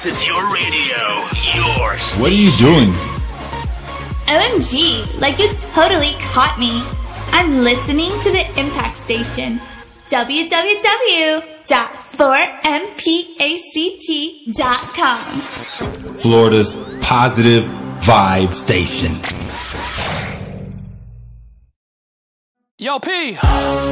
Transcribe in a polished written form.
This is your radio, your station. What are you doing? OMG, like you totally caught me. I'm listening to the Impact Station. www.4mpact.com. Florida's positive vibe station. Yo, P.